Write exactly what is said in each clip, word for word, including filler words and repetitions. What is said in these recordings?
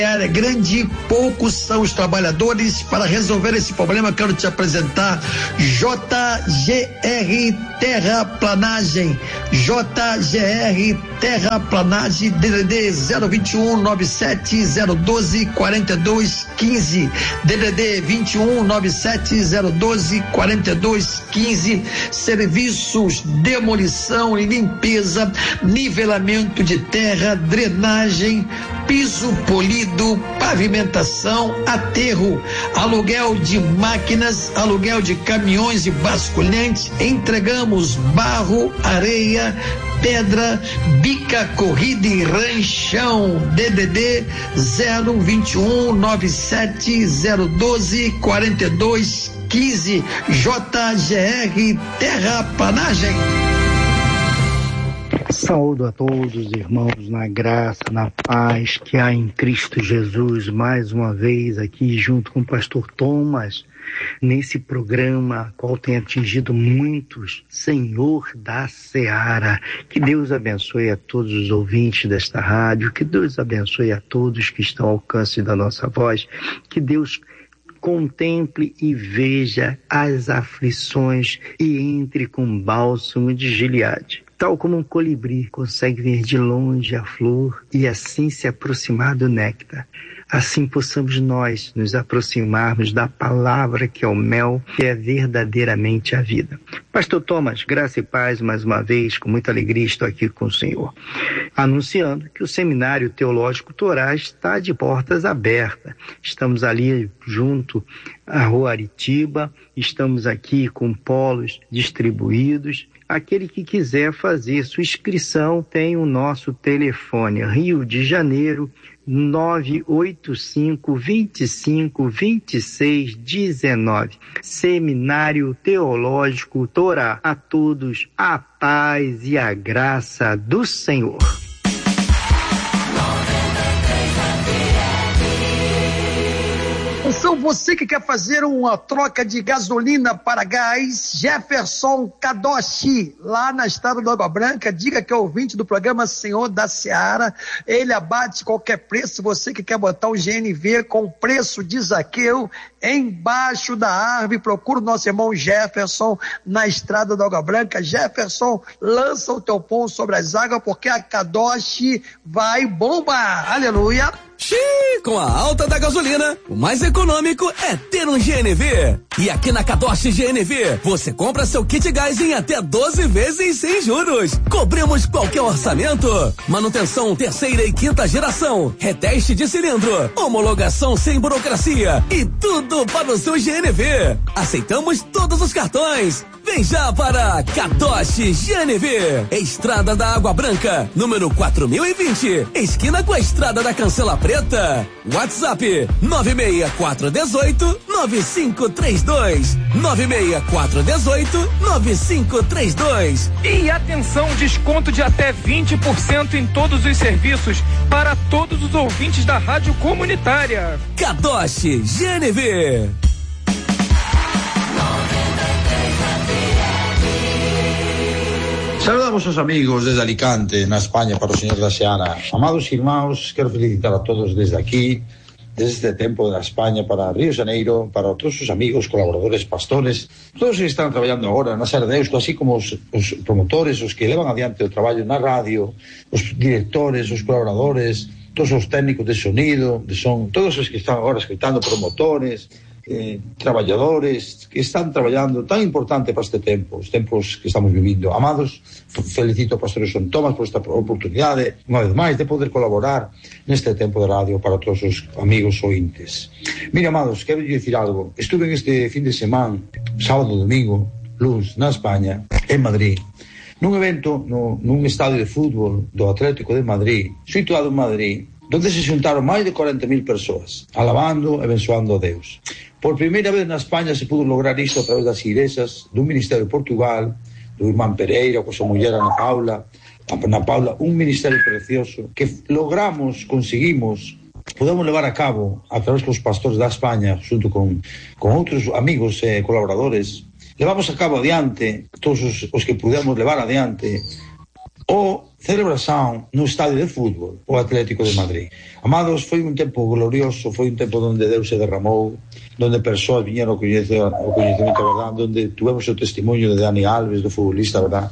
área é grande, poucos são os trabalhadores. Para resolver esse problema, quero te apresentar J G R Terraplanagem. J G R Terraplanagem, D D D zero vinte e um, nove sete zero doze, quarenta e dois quinze, D D D vinte e um, nove sete zero doze, quarenta e dois quinze. Serviços, demolição e limpeza, nivelamento de terra, drenagem, piso polido, pavimentação, aterro, aluguel de máquinas, aluguel de caminhões e basculhantes. Entregamos barro, areia, pedra, bica, corrida e ranchão. D D D zero vinte e um, nove sete zero doze, quarenta e dois quinze. J G R Terraplanagem. Saúdo a todos, irmãos, na graça, na paz que há em Cristo Jesus, mais uma vez aqui junto com o pastor Thomas, nesse programa qual tem atingido muitos, Senhor da Seara. Que Deus abençoe a todos os ouvintes desta rádio, que Deus abençoe a todos que estão ao alcance da nossa voz, que Deus contemple e veja as aflições e entre com bálsamo de Gileade. Tal como um colibri consegue ver de longe a flor e assim se aproximar do néctar, assim possamos nós nos aproximarmos da palavra que é o mel, que é verdadeiramente a vida. Pastor Thomas, graça e paz mais uma vez, com muita alegria estou aqui com o Senhor, anunciando que o Seminário Teológico Torá está de portas abertas. Estamos ali junto à Rua Aritiba, estamos aqui com polos distribuídos. Aquele que quiser fazer sua inscrição tem o nosso telefone, Rio de Janeiro, nove oito cinco, vinte e cinco, vinte e seis, dezenove. Seminário Teológico Torá. A todos a paz e a graça do Senhor. Atenção, você que quer fazer uma troca de gasolina para gás, Jefferson Kadoshi, lá na estrada da Água Branca, diga que é ouvinte do programa Senhor da Seara, ele abate qualquer preço. Você que quer botar o G N V com preço de Zaqueu, embaixo da árvore, procura o nosso irmão Jefferson na estrada da Água Branca. Jefferson, lança o teu pão sobre as águas, porque a Kadoshi vai bombar. Aleluia! Xiii, com a alta da gasolina, o mais econômico é ter um G N V. E aqui na Kadoshi G N V, você compra seu kit gás em até doze vezes sem juros. Cobrimos qualquer orçamento. Manutenção terceira e quinta geração, reteste de cilindro, homologação sem burocracia e tudo para o seu G N V. Aceitamos todos os cartões. Vem já para Kadoshi G N V, Estrada da Água Branca, número quatro mil e vinte, esquina com a Estrada da Cancela Preta. WhatsApp nove seis quatro um oito, nove cinco três dois, nove seis quatro um oito, nove cinco três dois. E atenção, desconto de até vinte por cento em todos os serviços para todos os ouvintes da rádio comunitária. Kadoshi G N V. Saludamos aos amigos desde Alicante, na España, para o Señor da Seara. Amados irmãos, quero felicitar a todos desde aquí, desde este tempo da España para Río de Janeiro, para todos os amigos, colaboradores, pastores, todos que están traballando agora na Seara de Deusto, así como os, os promotores, os que levan adiante o traballo na radio, os directores, os colaboradores, todos os técnicos de sonido, de son, todos os que están agora escritando, promotores, Eh, traballadores que están traballando tan importante para este tempo, os tempos que estamos vivindo. Amados, felicito ao pastor Son Tomás por esta oportunidade, unha vez máis, de poder colaborar neste tempo de radio para todos os amigos ointes. Mire, amados, quero dicir algo. Estuve en este fin de semana, sábado, domingo, luns, na España, en Madrid, nun evento no, nun estadio de fútbol do Atlético de Madrid, situado en Madrid, donde se xuntaron máis de cuarenta mil persoas, alabando e abençoando a Deus. Por primeira vez na España se pudo lograr isto a través das igrexas dun ministerio de Portugal, do irmán Pereira, coa súa muller Ana Paula, Ana Paula, un ministerio precioso, que logramos, conseguimos, podemos levar a cabo a través dos pastores da España, junto con, con outros amigos e eh, colaboradores, levamos a cabo adiante, todos os, os que pudemos levar adiante, ou celebração no estádio de futebol, o Atlético de Madrid. Amados, foi um tempo glorioso, foi um tempo onde Deus se derramou, onde pessoas vieram ao conhecimento, ao conhecimento, verdade, onde tivemos o testemunho de Dani Alves, do futbolista, verdade,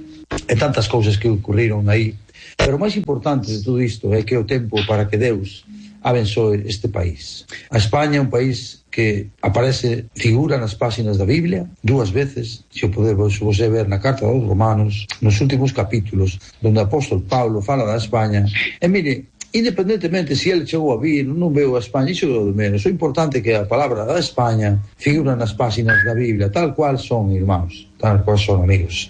e tantas coisas que ocorreram aí. Pero o máis importante de tudo isto é que é o tempo para que Deus abençoe este país. A España é un país que aparece, figura nas páxinas da Biblia dúas veces, se o podemos você ver na carta aos Romanos, nos últimos capítulos, onde o apóstolo Paulo fala da España. E mire, independentemente se ele chegou a vir, non veo a España, iso é o de menos. O importante é que a palabra da España figura nas páxinas da Biblia, tal cual son, irmãos, tal cual son, amigos.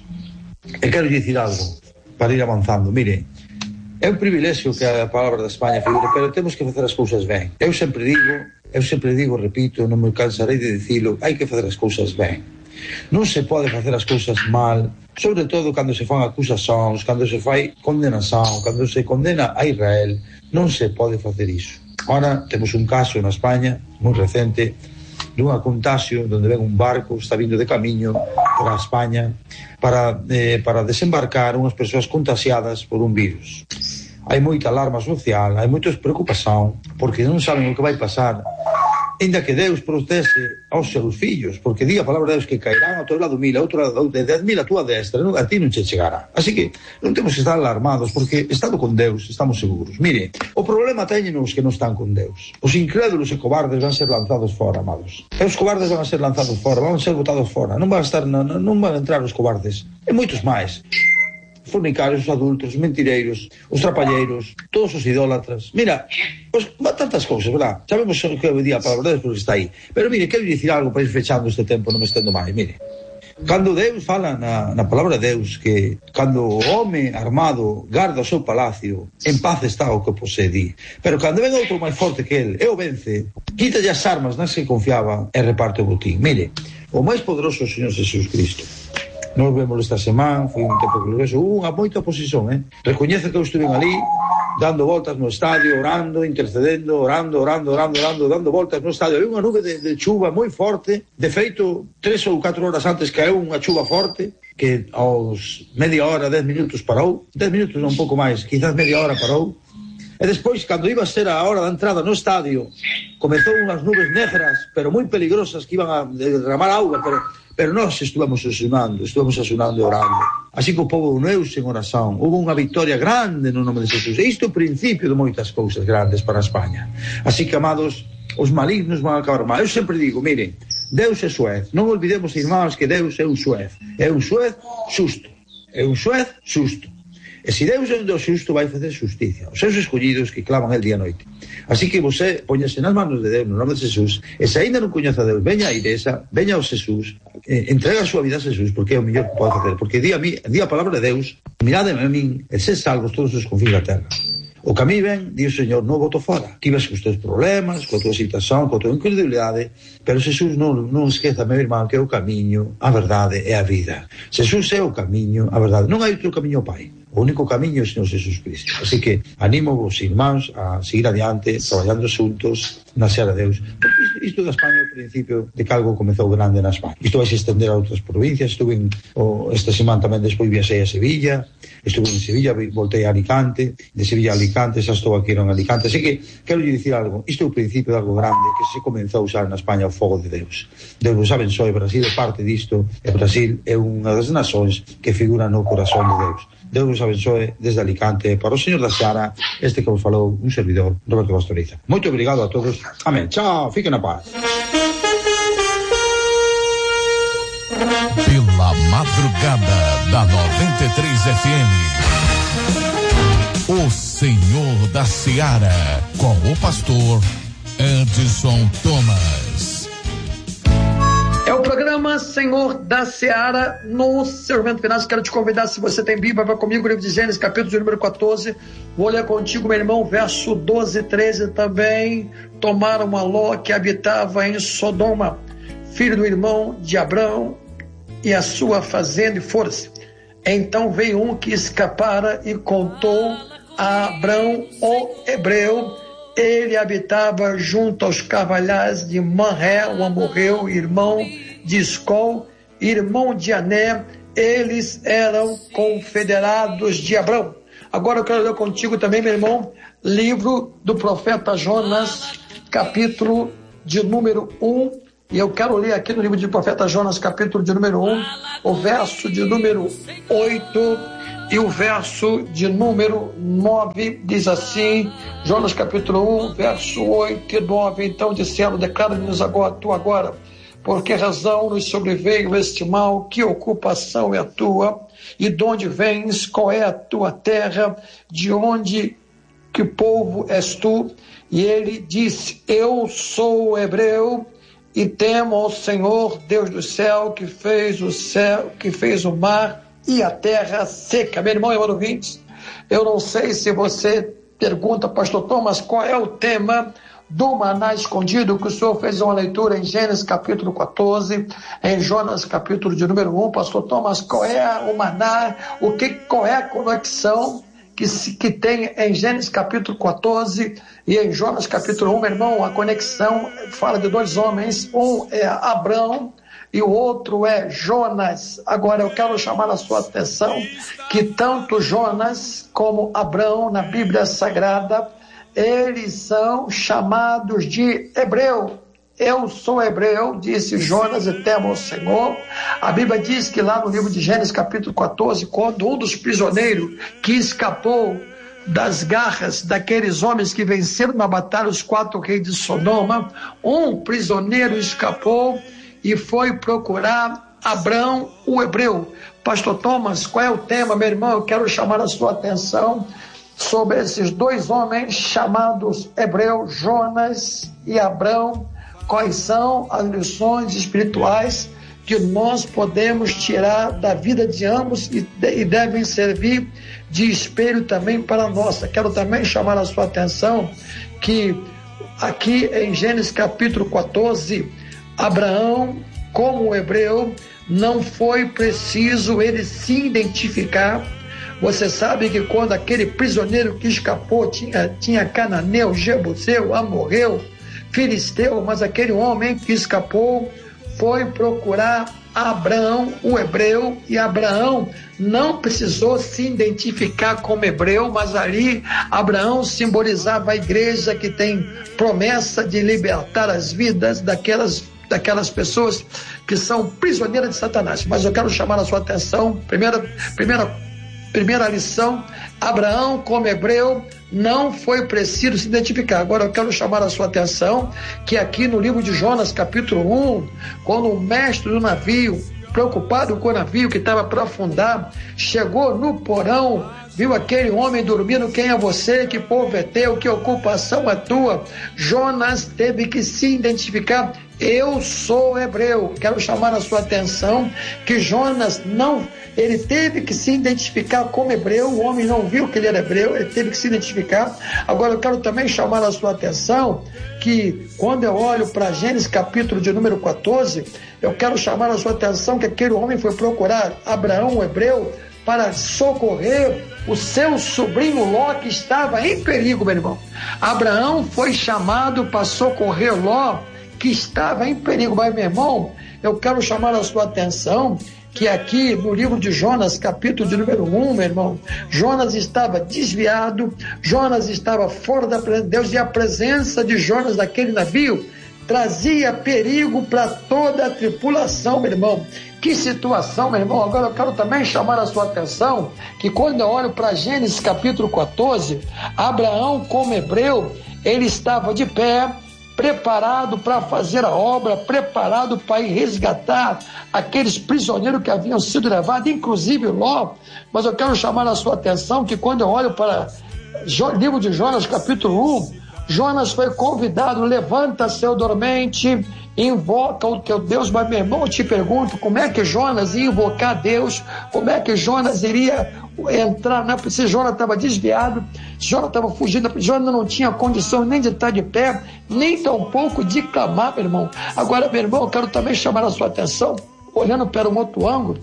E quero dicir algo para ir avanzando. Mire, é un privilexio que a palabra da España figure, pero temos que facer as cousas ben. Eu sempre digo, eu sempre digo, repito, non me cansarei de dicilo, hai que facer as cousas ben. Non se pode facer as cousas mal, sobre todo cando se fan acusacións, cando se fai condenación, cando se condena a Israel, non se pode facer iso. Ahora temos un caso na España, moi recente, dunha contagio onde ven un barco, está vindo de camiño para a España para, eh, para desembarcar unhas persoas contagiadas por un virus. Hai moita alarma social, hai moita preocupación, porque non saben o que vai pasar, ainda que Deus protege aos seus fillos, porque di a palabra de Deus que caerán ao teu lado mil, a outro lado de dez mil a túa destra, non, a ti non che chegará. Así que non temos que estar alarmados, porque estando con Deus estamos seguros. Mire, o problema teñen os que non están con Deus. Os incrédulos e cobardes van ser lanzados fora, amados. E os cobardes van a ser lanzados fora, van a ser botados fora. Non van a estar, non, non van a entrar os cobardes. E moitos máis. Fornicarios, os adultos, os mentireiros, os trapalleiros, todos os idólatras. Mira, pues, tantas cousas, verdad? Sabemos que hoy día a palabra de Deus porque está aí. Pero mire, quero dicir algo para ir fechando este tempo, non me estendo máis. Mire, cando Deus fala na, na palabra de Deus que cando o home armado garda o seu palacio, en paz está o que posee. Pero cando ven outro máis forte que el e o vence, quítalle as armas nas que confiaba e reparte o botín. Mire, o máis poderoso é o Señor Jesus Cristo. Nos vemos esta semana, foi un tempo glorioso, hubo unha moita oposición, eh? Recoñece que eu estuve ali, dando voltas no estadio, orando, intercedendo, orando, orando, orando, orando, dando voltas no estadio. Había unha nube de, de chuva moi forte, de feito, tres ou catro horas antes caeu unha chuva forte, que aos media hora, dez minutos parou, dez minutos non un pouco máis, quizás media hora parou, e despois, cando iba a ser a hora da entrada no estadio, comezou unhas nubes negras, pero moi peligrosas, que iban a derramar auga, pero... Pero nós estuvamos asunando, estuvamos asunando e orando. Así que o povo uneuse en oración. Hubo unha victoria grande no nome de Jesus. E isto é o principio de moitas cousas grandes para a España. Así que, amados, os malignos van a acabar mal. Eu sempre digo, mire, Deus é xuez. Non olvidemos, irmãos, que Deus é un xuez. É un xuez xusto. É un xuez xusto. E se Deus é un Deus xusto, vai facer justicia os seus escollidos que claman el día e noite. Así que você poñase nas manos de Deus no nome de Jesus, e se ainda non coñece a Deus, veña a igrexa, veña ao Jesus, eh, entrega a súa vida a Jesus, porque é o mellor que pode facer, porque di a, mí, di a palabra de Deus, mirademe a min e sed salvos todos os confins da terra. O que a mí ven, di o Señor, non voto fora. Ti ves cos teus problemas, coa tua situación, coa tua incredulidade, pero Jesus non, non esqueza, meu irmão, que é o camiño, a verdade e a vida. Jesus é o camiño, a verdade. Non hai outro camiño ao Pai. O único camiño é o Señor Jesus Cristo. Así que animo vos, irmáns, a seguir adiante, traballando xuntos na seara de Deus. Porque isto da España é o principio de que algo comezou grande na España. Isto vai se estender a outras provincias. Estuve en, o, esta semana tamén despois viaxei a Sevilla, estuve en Sevilla, voltei a Alicante, de Sevilla a Alicante, xa estou aquí en Alicante. Así que quero dicir algo, isto é o principio de algo grande que se comenzou a usar na España o fogo de Deus. Deus vos abençoe, Brasil é parte disto, e Brasil é unha das nações que figura no corazón de Deus. Deus vos abençoe desde Alicante para o Señor da Seara, este que vos falou un servidor, Roberto Pastoriza. Moito obrigado a todos. Amén. Chao, fiquen na paz. Pela madrugada da noventa e três F M, o Senhor da Seara, com o pastor Edson Thomas. É o programa Senhor da Seara. No segmento final, quero te convidar, se você tem Bíblia, vai comigo, livro de Gênesis, capítulo de número quatorze. Vou ler contigo, meu irmão, verso doze e treze também. Tomaram a Ló, que habitava em Sodoma, filho do irmão de Abrão, e a sua fazenda, e foram-se. Então veio um que escapara e contou a Abrão, o hebreu. Ele habitava junto aos carvalhais de Manré, o amorreu, irmão de Escol, irmão de Ané, eles eram confederados de Abrão. Agora eu quero ler contigo também, meu irmão, livro do profeta Jonas, capítulo de número um, e eu quero ler aqui no livro do profeta Jonas, capítulo de número um, o verso de número oito e o verso de número nove, diz assim, Jonas capítulo um, verso oito e nove, então disseram, declara-nos agora, tu agora, por que razão nos sobreveio este mal, que ocupação é a tua, e de onde vens, qual é a tua terra, de onde, que povo és tu? E ele disse, eu sou hebreu, e temo ao Senhor, Deus do céu, que fez o céu, que fez o mar e a terra seca. Meu irmão e irmão ouvintes, eu não sei se você pergunta, pastor Thomas, qual é o tema do maná escondido, que o senhor fez uma leitura em Gênesis capítulo quatorze, em Jonas capítulo de número um, pastor Thomas, qual é o maná, o que, qual é a conexão que, se, que tem em Gênesis capítulo quatorze e em Jonas capítulo um, meu irmão, a conexão fala de dois homens, um é Abrão e o outro é Jonas. Agora eu quero chamar a sua atenção que tanto Jonas como Abrão na Bíblia Sagrada, eles são chamados de hebreu. Eu sou hebreu, disse Jonas, e temo ao Senhor. A Bíblia diz que lá no livro de Gênesis capítulo quatorze, quando um dos prisioneiros que escapou das garras daqueles homens que venceram na batalha os quatro reis de Sodoma, um prisioneiro escapou e foi procurar Abrão, o hebreu. Pastor Thomas, qual é o tema, meu irmão? Eu quero chamar a sua atenção sobre esses dois homens chamados hebreus, Jonas e Abrão. Quais são as lições espirituais que nós podemos tirar da vida de ambos e, de, e devem servir de espelho também para a nossa. Quero também chamar a sua atenção que aqui em Gênesis capítulo quatorze, Abraão, como hebreu, não foi preciso ele se identificar. Você sabe que quando aquele prisioneiro que escapou tinha, tinha cananeu, jebuseu, amorreu, filisteu, mas aquele homem que escapou foi procurar Abraão, o hebreu, e Abraão não precisou se identificar como hebreu, mas ali Abraão simbolizava a igreja que tem promessa de libertar as vidas daquelas, daquelas pessoas que são prisioneiras de Satanás. Mas eu quero chamar a sua atenção, primeira, primeira Primeira lição, Abraão, como hebreu, não foi preciso se identificar. Agora eu quero chamar a sua atenção que aqui no livro de Jonas, capítulo um, quando o mestre do navio, preocupado com o navio que estava para afundar, chegou no porão, viu aquele homem dormindo, quem é você, que povo é teu, que ocupação é tua? Jonas teve que se identificar, eu sou hebreu. Quero chamar a sua atenção que Jonas não, ele teve que se identificar como hebreu, o homem não viu que ele era hebreu, ele teve que se identificar. Agora eu quero também chamar a sua atenção que quando eu olho para Gênesis capítulo de número quatorze, eu quero chamar a sua atenção que aquele homem foi procurar Abraão, o hebreu, para socorrer o seu sobrinho Ló, que estava em perigo, meu irmão. Abraão foi chamado para socorrer Ló, que estava em perigo. Mas, meu irmão, eu quero chamar a sua atenção que aqui no livro de Jonas, capítulo de número um, meu irmão, Jonas estava desviado, Jonas estava fora da presença de Deus, e a presença de Jonas naquele navio trazia perigo para toda a tripulação, meu irmão. Que situação, meu irmão. Agora eu quero também chamar a sua atenção que quando eu olho para Gênesis capítulo quatorze, Abraão, como hebreu, ele estava de pé, preparado para fazer a obra, preparado para ir resgatar aqueles prisioneiros que haviam sido levados, inclusive Ló. Mas eu quero chamar a sua atenção que quando eu olho para o livro de Jonas, capítulo um, Jonas foi convidado, levanta seu dormente, invoca o teu Deus. Mas, meu irmão, eu te pergunto, como é que Jonas ia invocar Deus? Como é que Jonas iria entrar, né? Se Jonas estava desviado, Jonas estava fugindo, Jonas não tinha condição nem de estar de pé, nem tampouco de clamar, meu irmão. Agora, meu irmão, eu quero também chamar a sua atenção, olhando para um outro ângulo,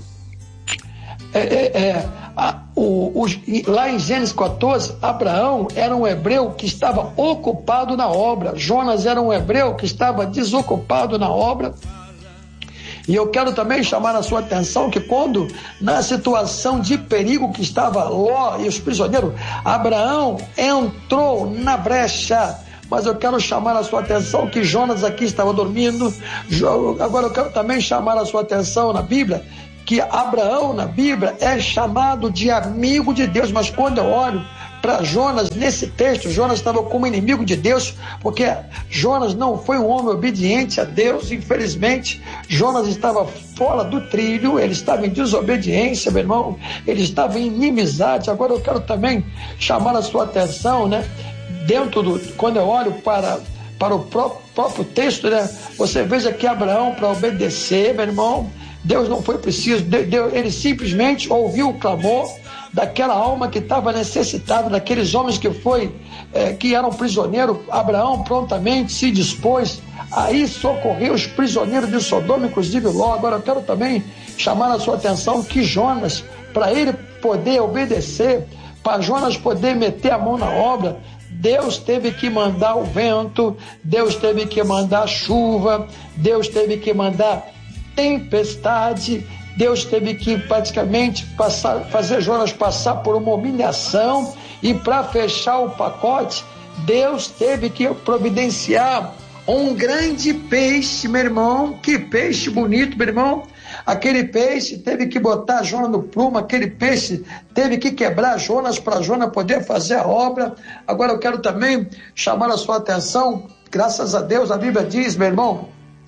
é, é, é, a, o, o, lá em Gênesis quatorze, Abraão era um hebreu que estava ocupado na obra, Jonas era um hebreu que estava desocupado na obra, E eu quero também chamar a sua atenção que quando, na situação de perigo que estava Ló e os prisioneiros, Abraão entrou na brecha. Mas eu quero chamar a sua atenção que Jonas aqui estava dormindo. Agora eu quero também chamar a sua atenção na Bíblia, que Abraão na Bíblia é chamado de amigo de Deus. Mas quando eu olho para Jonas nesse texto, Jonas estava como inimigo de Deus, porque Jonas não foi um homem obediente a Deus. Infelizmente, Jonas estava fora do trilho, ele estava em desobediência, meu irmão, ele estava em inimizade. Agora eu quero também chamar a sua atenção, né? Dentro do, quando eu olho para, para o próprio, próprio texto, né? Você veja que Abraão, para obedecer, meu irmão, Deus não foi preciso, Deus, ele simplesmente ouviu o clamor daquela alma que estava necessitada, daqueles homens que, foi, é, que eram prisioneiros. Abraão prontamente se dispôs a ir socorrer os prisioneiros de Sodoma, inclusive Ló. Agora eu quero também chamar a sua atenção que Jonas, para ele poder obedecer, para Jonas poder meter a mão na obra, Deus teve que mandar o vento, Deus teve que mandar chuva, Deus teve que mandar tempestade, Deus teve que praticamente passar, fazer Jonas passar por uma humilhação, e para fechar o pacote, Deus teve que providenciar um grande peixe, meu irmão. Que peixe bonito, meu irmão. Aquele peixe teve que botar Jonas no prumo, aquele peixe teve que quebrar Jonas para Jonas poder fazer a obra. Agora eu quero também chamar a sua atenção, graças a Deus, a Bíblia diz, meu irmão,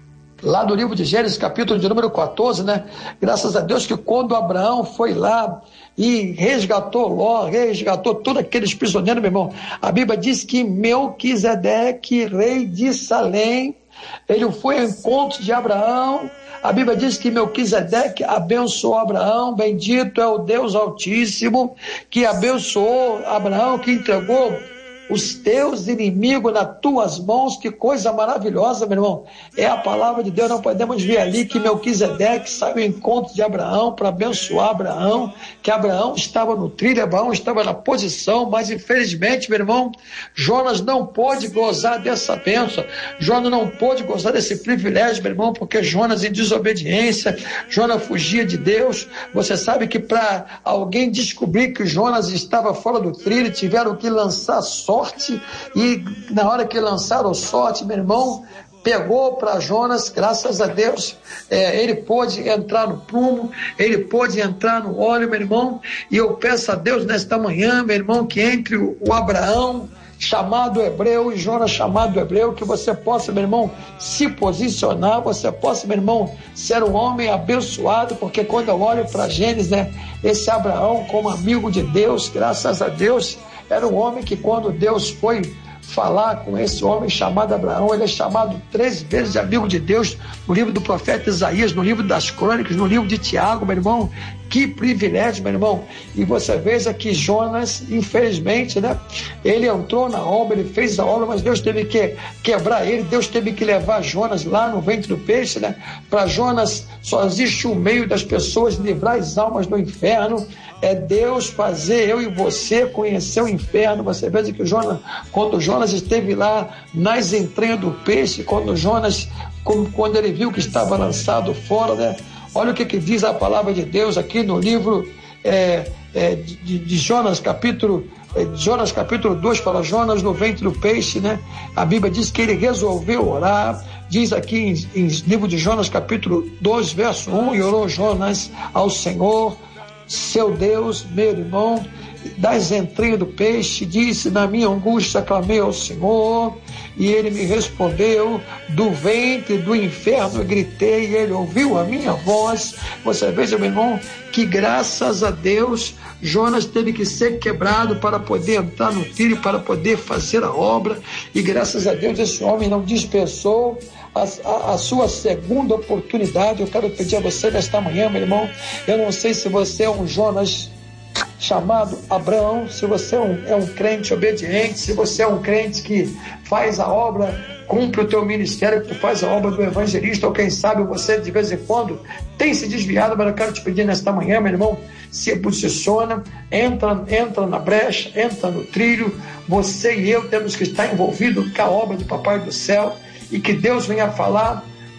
lá no livro de Gênesis, capítulo de número quatorze, né? Graças a Deus que quando Abraão foi lá e resgatou Ló, resgatou todos aqueles prisioneiros, meu irmão, a Bíblia diz que Melquisedeque, rei de Salém, ele foi ao encontro de Abraão. A Bíblia diz que Melquisedeque abençoou Abraão. Bendito é o Deus Altíssimo, que abençoou Abraão, que entregou os teus inimigos nas tuas mãos. Que coisa maravilhosa, meu irmão. É a palavra de Deus. Nós podemos ver ali que Melquisedeque saiu ao encontro de Abraão para abençoar Abraão, que Abraão estava no trilho, Abraão estava na posição, mas infelizmente, meu irmão, Jonas não pôde gozar dessa bênção, Jonas não pôde gozar desse privilégio, meu irmão, porque Jonas em desobediência, Jonas fugia de Deus. Você sabe que para alguém descobrir que Jonas estava fora do trilho, tiveram que lançar sorte, e na hora que lançaram sorte, meu irmão, pegou para Jonas. Graças a Deus, é, ele pôde entrar no prumo, ele pôde entrar no óleo, meu irmão, e eu peço a Deus nesta manhã, meu irmão, que entre o, o Abraão chamado hebreu e Jonas chamado hebreu, que você possa, meu irmão, se posicionar, você possa, meu irmão, ser um homem abençoado, porque quando eu olho para Gênesis, né, esse Abraão como amigo de Deus, graças a Deus, era um homem que quando Deus foi falar com esse homem chamado Abraão, ele é chamado três vezes de amigo de Deus, no livro do profeta Isaías, no livro das crônicas, no livro de Tiago, meu irmão. Que privilégio, meu irmão. E você veja que Jonas, infelizmente, né, ele entrou na obra, ele fez a obra, mas Deus teve que quebrar ele, Deus teve que levar Jonas lá no ventre do peixe, né? Para Jonas só existe um meio das pessoas livrar as almas do inferno, é Deus fazer eu e você conhecer o inferno. Você veja que o Jonas, quando Jonas esteve lá nas entranhas do peixe, quando Jonas, quando ele viu que estava lançado fora, né? Olha o que, que diz a palavra de Deus aqui no livro é, é, de, de Jonas, capítulo, é, Jonas, capítulo dois, para Jonas no ventre do peixe, né? A Bíblia diz que ele resolveu orar. Diz aqui em, em livro de Jonas, capítulo dois, verso um, e orou Jonas ao Senhor, seu Deus, meu irmão, das entranhas do peixe, disse: na minha angústia clamei ao Senhor, e ele me respondeu. Do ventre do inferno eu gritei, e ele ouviu a minha voz. Você veja, meu irmão, que graças a Deus Jonas teve que ser quebrado para poder entrar no trilho, para poder fazer a obra, e graças a Deus esse homem não dispensou A, a, a sua segunda oportunidade. Eu quero pedir a você nesta manhã, meu irmão, eu não sei se você é um Jonas chamado Abraão, se você é um, é um crente obediente, se você é um crente que faz a obra, cumpre o teu ministério, que tu faz a obra do evangelista, ou quem sabe você de vez em quando tem se desviado, mas eu quero te pedir nesta manhã, meu irmão, se posiciona, entra, entra na brecha, entra no trilho. Você e eu temos que estar envolvidos com a obra do Papai do Céu, e que Deus venha falar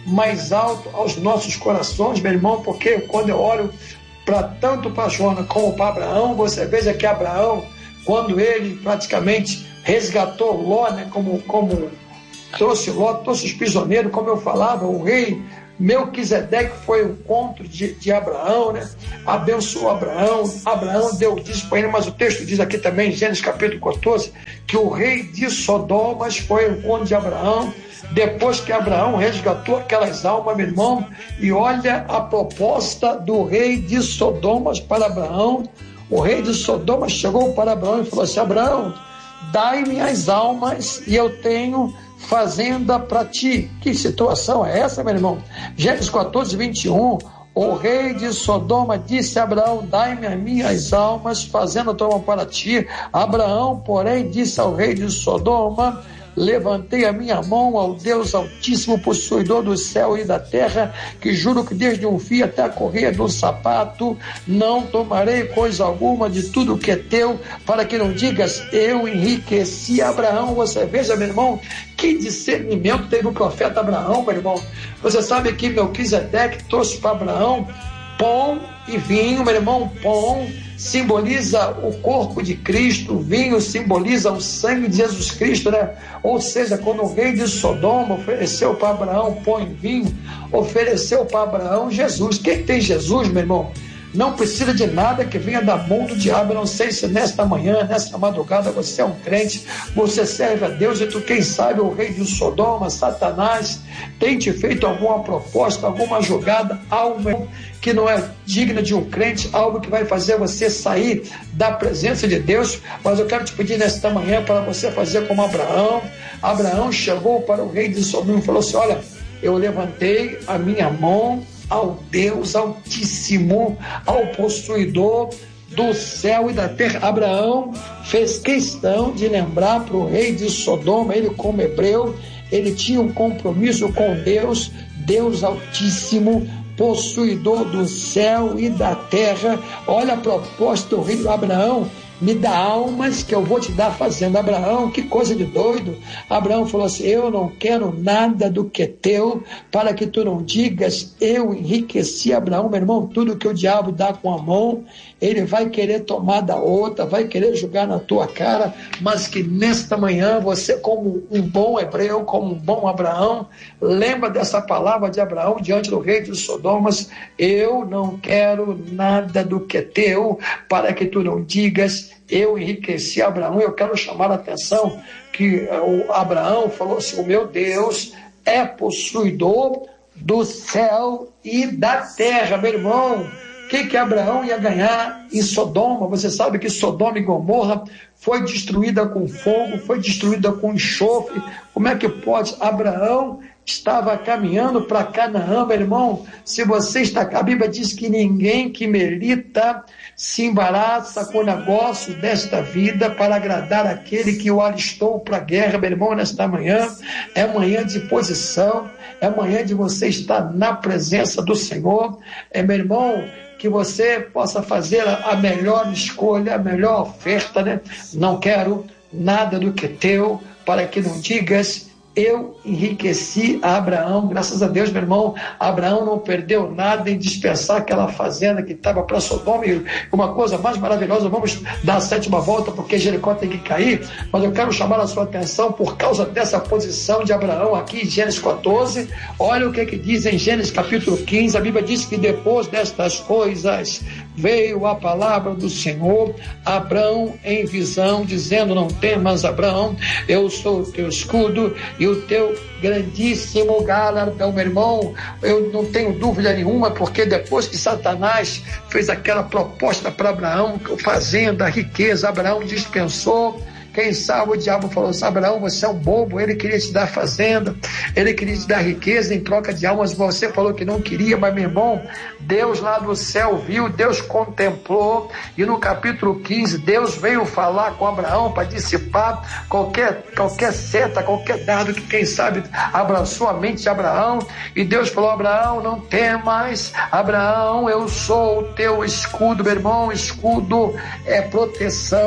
mais alto aos nossos corações, meu irmão, porque quando eu olho para tanto para Jonas como para Abraão, você veja que Abraão, quando ele praticamente resgatou Ló, né, como, como trouxe Ló, trouxe os prisioneiros, como eu falava, o rei Melquisedeque foi o encontro de, de Abraão, né? Abençoou Abraão, Abraão deu isso para ele, mas o texto diz aqui também, em Gênesis capítulo quatorze, que o rei de Sodomas foi o encontro de Abraão, depois que Abraão resgatou aquelas almas, meu irmão, e olha a proposta do rei de Sodomas para Abraão. O rei de Sodomas chegou para Abraão e falou assim: Abraão, dai-me as almas e eu tenho fazenda para ti. Que situação é essa, meu irmão? Gênesis quatorze, vinte e um, o rei de Sodoma disse a Abraão: dai-me as minhas almas, fazenda toma para ti. Abraão, porém, disse ao rei de Sodoma: levantei a minha mão ao Deus Altíssimo, possuidor do céu e da terra, que juro que desde um fio até a correia do sapato não tomarei coisa alguma de tudo que é teu, para que não digas eu enriqueci Abraão. Você veja, meu irmão, que discernimento teve o profeta Abraão, meu irmão. Você sabe que Melquisedeque trouxe para Abraão pão e vinho, meu irmão. Pão simboliza o corpo de Cristo, o vinho simboliza o sangue de Jesus Cristo, né? Ou seja, quando o rei de Sodoma ofereceu para Abraão pão e vinho, ofereceu para Abraão Jesus. Quem tem Jesus, meu irmão, não precisa de nada que venha da mão do diabo. Eu não sei se nesta manhã, nesta madrugada, você é um crente, você serve a Deus, e tu, quem sabe, o rei de Sodoma, Satanás, tem te feito alguma proposta, alguma jogada, algo que não é digna de um crente, algo que vai fazer você sair da presença de Deus. Mas eu quero te pedir nesta manhã para você fazer como Abraão. Abraão chegou para o rei de Sodoma e falou assim: olha, eu levantei a minha mão ao Deus Altíssimo, ao possuidor do céu e da terra. Abraão fez questão de lembrar para o rei de Sodoma, ele como hebreu, ele tinha um compromisso com Deus, Deus Altíssimo, possuidor do céu e da terra. Olha a proposta do rei Abraão: me dá almas que eu vou te dar fazenda. Abraão, que coisa de doido. Abraão falou assim: eu não quero nada do que é teu, para que tu não digas eu enriqueci Abraão. Meu irmão, tudo que o diabo dá com a mão, ele vai querer tomar da outra, vai querer jogar na tua cara, mas que nesta manhã você, como um bom hebreu, como um bom Abraão, lembra dessa palavra de Abraão diante do rei de Sodomas: eu não quero nada do que é teu, para que tu não digas eu enriqueci Abraão. Eu quero chamar a atenção que o Abraão falou assim: o meu Deus é possuidor do céu e da terra. Meu irmão, o que que Abraão ia ganhar em Sodoma? Você sabe que Sodoma e Gomorra foi destruída com fogo, foi destruída com enxofre. Como é que pode? Abraão estava caminhando para Canaã, meu irmão. Se você está, a Bíblia diz que ninguém que milita se embaraça com o negócio desta vida para agradar aquele que o alistou para a guerra. Meu irmão, nesta manhã é manhã de posição, é manhã de você estar na presença do Senhor. É, meu irmão, que você possa fazer a melhor escolha, a melhor oferta, né? Não quero nada do que é teu, para que não digas eu enriqueci a Abraão. Graças a Deus, meu irmão, Abraão não perdeu nada em dispensar aquela fazenda que estava para Sodoma. E uma coisa mais maravilhosa, vamos dar a sétima volta, porque Jericó tem que cair, mas eu quero chamar a sua atenção por causa dessa posição de Abraão aqui em Gênesis quatorze. Olha o que, que diz em Gênesis capítulo quinze. A Bíblia diz que depois destas coisas veio a palavra do Senhor a Abraão em visão, dizendo: não temas, Abraão, eu sou o teu escudo e o teu grandíssimo galardão. Meu irmão, eu não tenho dúvida nenhuma, porque depois que Satanás fez aquela proposta para Abraão, fazenda, riqueza, Abraão dispensou. Quem sabe o diabo falou assim: Abraão, você é um bobo, ele queria te dar fazenda, ele queria te dar riqueza em troca de almas, você falou que não queria. Mas, meu irmão, Deus lá do céu viu, Deus contemplou, e no capítulo quinze, Deus veio falar com Abraão para dissipar qualquer, qualquer seta, qualquer dardo que, quem sabe, abraçou a mente de Abraão. E Deus falou: Abraão, não temas, Abraão, eu sou o teu escudo. Meu irmão, escudo é proteção,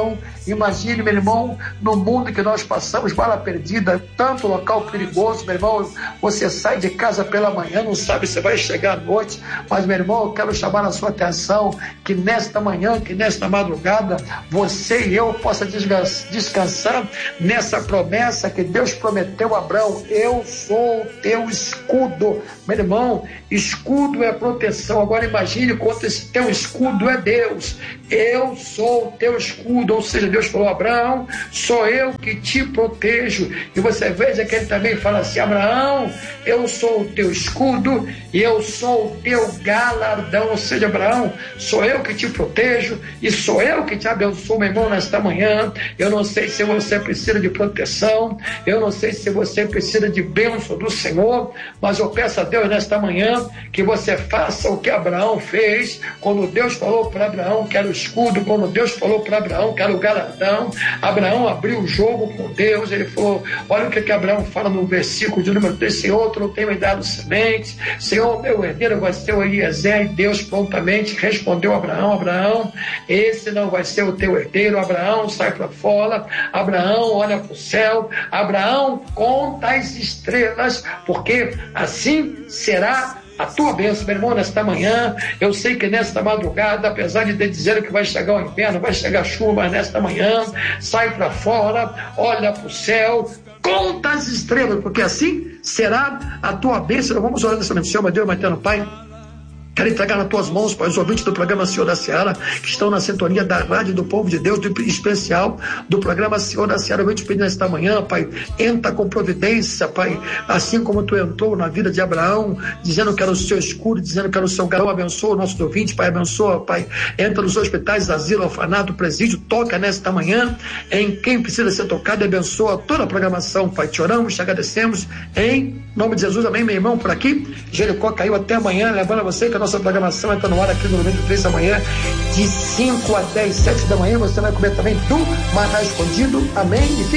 Imagine, meu irmão, no mundo que nós passamos, bala perdida, tanto local perigoso, meu irmão, você sai de casa pela manhã, não sabe se vai chegar à noite, mas, meu irmão, eu quero chamar a sua atenção que nesta manhã, que nesta madrugada, você e eu possa descansar nessa promessa que Deus prometeu a Abraão. Eu sou o teu escudo. Meu irmão, escudo é proteção. Agora imagine quanto esse teu escudo é Deus. Eu sou o teu escudo, ou seja, Deus falou: Abraão, sou eu que te protejo. E você veja que ele também fala assim: Abraão, eu sou o teu escudo e eu sou o teu galardão. Ou seja, Abraão, sou eu que te protejo e sou eu que te abençoo, meu irmão, nesta manhã. Eu não sei se você precisa de proteção, eu não sei se você precisa de bênção do Senhor, mas eu peço a Deus nesta manhã que você faça o que Abraão fez, quando Deus falou para Abraão que era o escudo, quando Deus falou para Abraão que era o galardão. Abraão abriu o jogo com Deus, ele falou: olha o que, que Abraão fala no versículo de número três: Senhor, tu não tem me dado sementes, Senhor, meu herdeiro vai ser o Eliezer. E Deus prontamente respondeu a Abraão: Abraão, esse não vai ser o teu herdeiro. Abraão, sai para fora. Abraão, olha para o céu. Abraão, conta as estrelas, porque assim será a tua bênção, meu irmão, nesta manhã. Eu sei que nesta madrugada, apesar de te dizer que vai chegar o inverno, vai chegar chuva, mas nesta manhã, sai para fora, olha para o céu, conta as estrelas, porque assim será a tua bênção. Vamos orar nessa noite. Senhor, meu Deus, meu eterno Pai, quero entregar nas tuas mãos, Pai, os ouvintes do programa Senhor da Seara, que estão na sintonia da Rádio do Povo de Deus, do especial do programa Senhor da Seara. Eu vou te pedir nesta manhã, Pai, entra com providência, Pai, assim como tu entrou na vida de Abraão, dizendo que era o seu escudo, dizendo que era o seu garoto. Abençoa o nosso ouvinte, Pai, abençoa, Pai, entra nos hospitais, asilo, orfanato, presídio, toca nesta manhã em quem precisa ser tocado, abençoa toda a programação, Pai. Te oramos, te agradecemos, em nome de Jesus, amém. Meu irmão, por aqui, Jericó caiu. Até amanhã, lembrando a você que a nossa programação está no ar aqui no noventa e três da manhã, de cinco até as sete da manhã. Você vai comer também do maná escondido, amém? E